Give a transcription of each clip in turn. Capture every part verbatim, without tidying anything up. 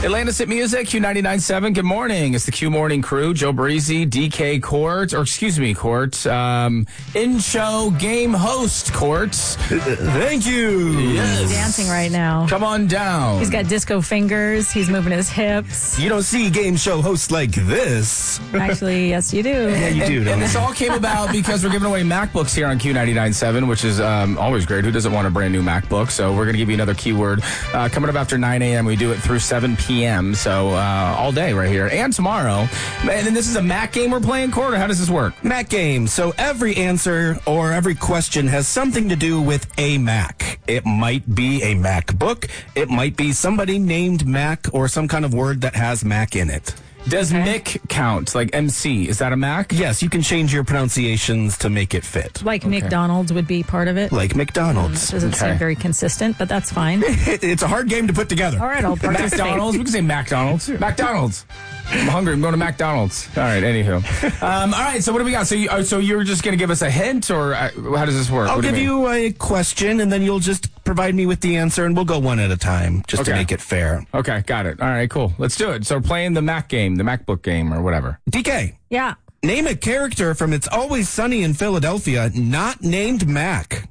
Atlantis Hit Music, Q ninety-nine point seven. Good morning. It's the Q Morning Crew. Joe Breezy, D K Court, or excuse me, Court. Um, in-show game host, Court. Thank you. Yes. He's dancing right now. Come on down. He's got disco fingers. He's moving his hips. You don't see game show hosts like this. Actually, yes, you do. Yeah, you do. And, Don't and this you? all came about because we're giving away MacBooks here on Q ninety-nine point seven, which is um, always great. Who doesn't want a brand new MacBook? So we're going to give you another keyword uh, coming up after nine a.m. We do it through seven p.m. So uh, all day right here and tomorrow. And then this is a Mac game we're playing, Court, or how does this work? Mac game. So every answer or every question has something to do with a Mac. It might be a MacBook. It might be somebody named Mac or some kind of word that has Mac in it. Does Okay. Mick count? Like M C? Is that a Mac? Yes, you can change your pronunciations to make it fit. Like Okay. McDonald's would be part of it. Like McDonald's. Doesn't Okay. seem very consistent, but that's fine. It's a hard game to put together. All right, I'll participate. McDonald's? We can say McDonald's. McDonald's. I'm hungry. I'm going to McDonald's. All right, anywho. Um, all right, so what do we got? So, you, uh, so you're just going to give us a hint, or uh, how does this work? I'll What do give mean? you a question, and then you'll just provide me with the answer, and we'll go one at a time, just to Okay. make it fair. Okay, got it. All right, cool. Let's do it. So we're playing the Mac game, the MacBook game, or whatever. D K, Yeah. name a character from It's Always Sunny in Philadelphia not named Mac.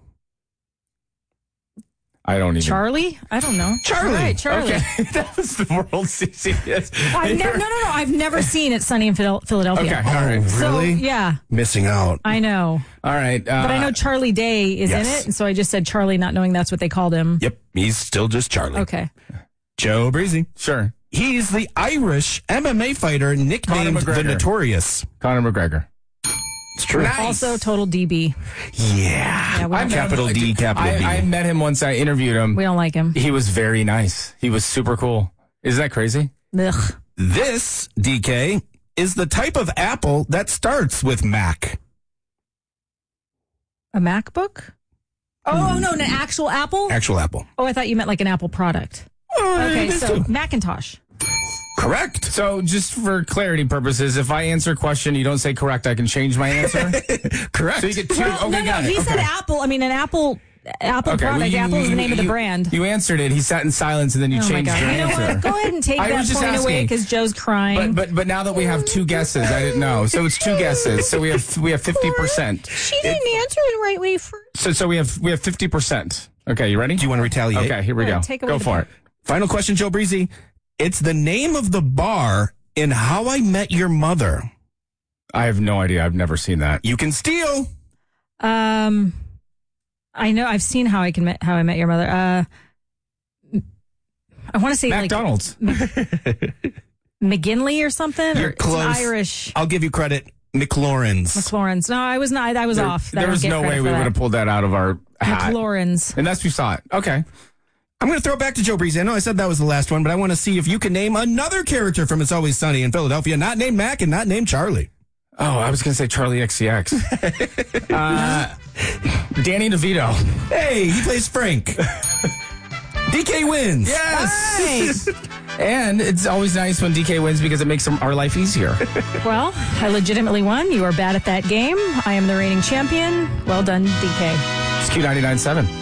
I don't even. Charlie? I don't know. Charlie. All right, Charlie. Okay, that was the world's easiest. I've never, no, no, no. I've never seen It's Sunny in Phil- Philadelphia. Okay, all right. So, Really? yeah, Missing out. I know. All right. Uh, But I know Charlie Day is yes. in it, and so I just said Charlie, not knowing that's what they called him. Yep, he's still just Charlie. Okay. Joe Breezy. Sure. He's the Irish M M A fighter nicknamed Conor the McGregor. Notorious. Conor McGregor. It's true. Nice. Also, total D B. Yeah. Yeah, we, I don't, met Capital him- D, capital I, D. I met him once. I interviewed him. we don't like him. He was very nice. He was super cool. Isn't that crazy? Ugh. This, D K, is the type of apple that starts with Mac. A MacBook? Oh, no, an actual Apple? Actual apple. Oh, I thought you meant like an Apple product. Okay, so Macintosh. Correct. So, just for clarity purposes, if I answer a question, you don't say correct, I can change my answer. Correct. So you get two. Well, okay, no, no, got it. he okay. said Apple. I mean, an Apple Apple Okay, well, product. you- Apple is the you- name of the you- brand. You answered it. He sat in silence, and then you Oh my changed God. your You know answer. what? Go ahead and take I that was just point away asking. because Joe's crying. But but but now that we have two guesses, I didn't know. So it's two guesses. So we have we have fifty percent. she didn't answer it the right way first. So so we have we have fifty percent. Okay, you ready? Do you want to retaliate? Okay, here we All go. right, take away Go the for point. it. Final question, Joe Breezy. It's the name of the bar in How I Met Your Mother. I have no idea. I've never seen that. You can steal. Um, I know I've seen How I Can Met, How I Met Your Mother. Uh, I want to say McDonald's. like McGinley or something. You're or it's close. Irish. I'll give you credit. McLaurin's. McLaurin's. No, I was not. I was There- off. I There don't was get no credit way for we that. would have pulled that out of our hat. McLaurin's. And that's we saw it. Okay. I'm going to throw it back to Joe Breezy. I know I said that was the last one, but I want to see if you can name another character from It's Always Sunny in Philadelphia, not named Mac and not named Charlie. Oh, I was going to say Charlie X C X. uh, Danny DeVito. Hey, he plays Frank. D K wins. Yes. And it's always nice when D K wins because it makes our life easier. Well, I legitimately won. You are bad at that game. I am the reigning champion. Well done, D K. It's Q ninety-nine point seven.